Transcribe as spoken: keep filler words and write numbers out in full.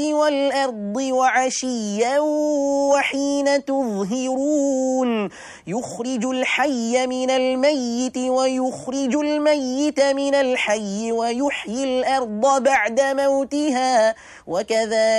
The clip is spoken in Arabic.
والأرض وعشيا وحين تظهرون يخرج الحي من الميت ويخرج الميت من الحي ويحيي الأرض بعد موتها وكذلك